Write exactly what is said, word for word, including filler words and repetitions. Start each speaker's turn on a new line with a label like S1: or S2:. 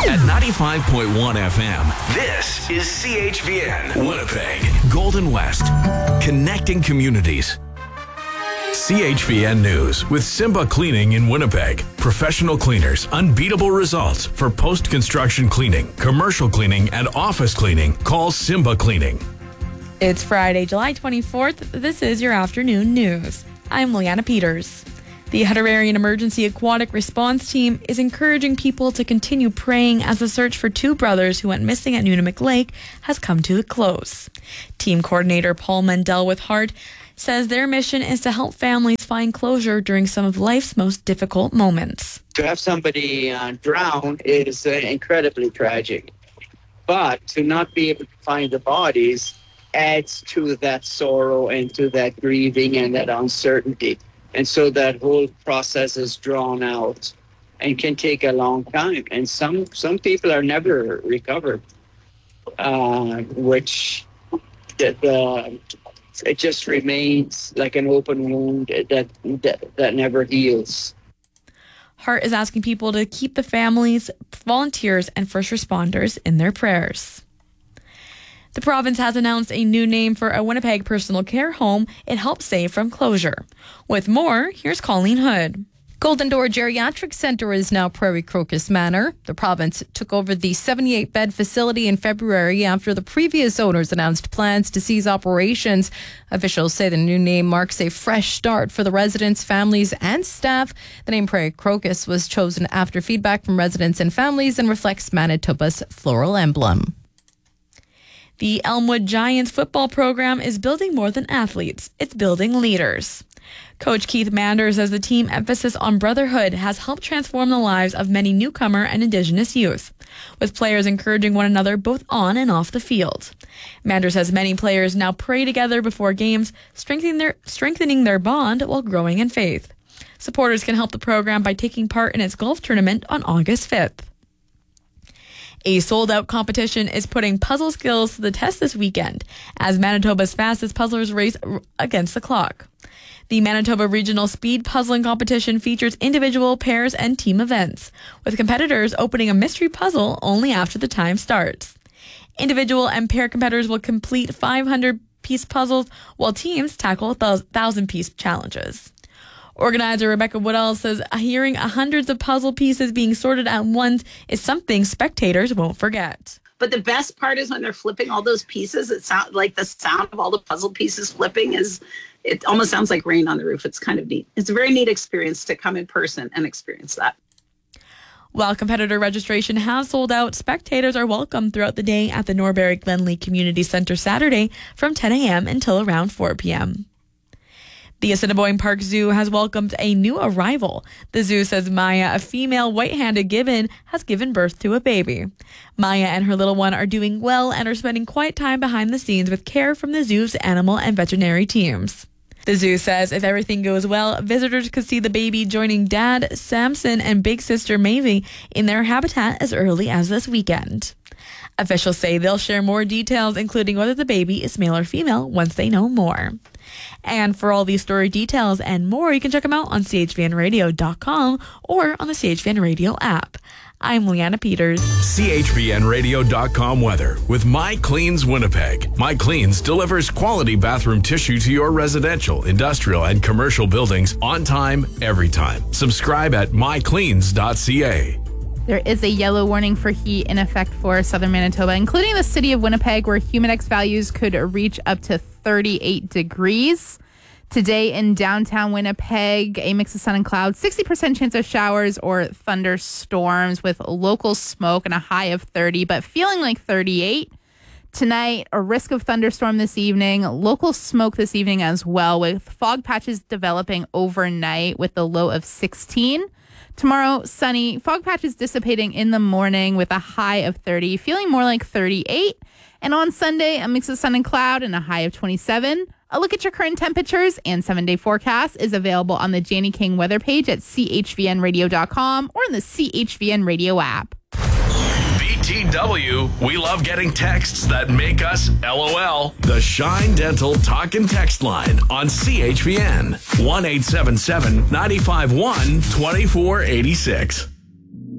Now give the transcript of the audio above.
S1: At ninety-five point one F M, this is C H V N, Winnipeg, Golden West, connecting communities. C H V N News with Simba Cleaning in Winnipeg. Professional cleaners, unbeatable results for post-construction cleaning, commercial cleaning, and office cleaning. Call Simba Cleaning.
S2: It's Friday, July twenty-fourth. This is your afternoon news. I'm Leanna Peters. The Huttarian Emergency Aquatic Response Team is encouraging people to continue praying as the search for two brothers who went missing at Nunavik Lake has come to a close. Team coordinator Paul Mendel with Heart says their mission is to help families find closure during some of life's most difficult moments.
S3: To have somebody uh, drown is uh, incredibly tragic, but to not be able to find the bodies adds to that sorrow and to that grieving and that uncertainty. And so that whole process is drawn out and can take a long time. And some, some people are never recovered, uh, which the, the it just remains like an open wound that, that that never heals.
S2: Hart is asking people to keep the families, volunteers, and first responders in their prayers. The province has announced a new name for a Winnipeg personal care home it helps save from closure. With more, here's Colleen Hood.
S4: Golden Door Geriatric Centre is now Prairie Crocus Manor. The province took over the seventy-eight bed facility in February after the previous owners announced plans to cease operations. Officials say the new name marks a fresh start for the residents, families, and staff. The name Prairie Crocus was chosen after feedback from residents and families and reflects Manitoba's floral emblem.
S2: The Elmwood Giants football program is building more than athletes. It's building leaders. Coach Keith Manders says the team emphasis on brotherhood has helped transform the lives of many newcomer and Indigenous youth, with players encouraging one another both on and off the field. Manders says many players now pray together before games, strengthening their, strengthening their bond while growing in faith. Supporters can help the program by taking part in its golf tournament on August fifth. A sold-out competition is putting puzzle skills to the test this weekend as Manitoba's fastest puzzlers race against the clock. The Manitoba Regional Speed Puzzling Competition features individual, pairs, and team events, with competitors opening a mystery puzzle only after the time starts. Individual and pair competitors will complete five hundred piece puzzles, while teams tackle one thousand piece challenges. Organizer Rebecca Woodall says hearing hundreds of puzzle pieces being sorted at once is something spectators won't forget.
S5: But the best part is when they're flipping all those pieces, it sounds like the sound of all the puzzle pieces flipping is, it almost sounds like rain on the roof. It's kind of neat. It's a very neat experience to come in person and experience that.
S2: While competitor registration has sold out, spectators are welcome throughout the day at the Norbury Glenlee Community Centre Saturday from ten a.m. until around four p.m. The Assiniboine Park Zoo has welcomed a new arrival. The zoo says Maya, a female white-handed gibbon, has given birth to a baby. Maya and her little one are doing well and are spending quiet time behind the scenes with care from the zoo's animal and veterinary teams. The zoo says if everything goes well, visitors could see the baby joining Dad, Samson, and big sister Mavie in their habitat as early as this weekend. Officials say they'll share more details, including whether the baby is male or female, once they know more. And for all these story details and more, you can check them out on C H V N radio dot com or on the C H V N Radio app. I'm Leanna Peters.
S1: C H V N radio dot com weather with My Cleans Winnipeg. My Cleans delivers quality bathroom tissue to your residential, industrial, and commercial buildings on time, every time. Subscribe at my cleans dot c a.
S6: There is a yellow warning for heat in effect for southern Manitoba, including the city of Winnipeg, where humidex values could reach up to thirty-eight degrees. Today in downtown Winnipeg, a mix of sun and clouds, sixty percent chance of showers or thunderstorms with local smoke and a high of thirty, but feeling like thirty-eight. Tonight, a risk of thunderstorm this evening, local smoke this evening as well, with fog patches developing overnight with a low of sixteen. Tomorrow, sunny, fog patches dissipating in the morning with a high of thirty, feeling more like thirty-eight. And on Sunday, a mix of sun and cloud and a high of twenty-seven. A look at your current temperatures and seven-day forecast is available on the Janie King weather page at C H V N radio dot com or in the C H V N Radio app.
S1: B T W, we love getting texts that make us LOL. The Shine Dental Talk and Text line on C H V N. one eight seven seven, nine five one, two four eight six.